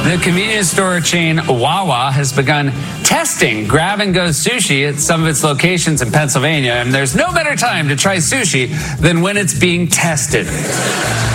The convenience store chain Wawa has begun testing grab-and-go sushi at some of its locations in Pennsylvania, and there's no better time to try sushi than when it's being tested.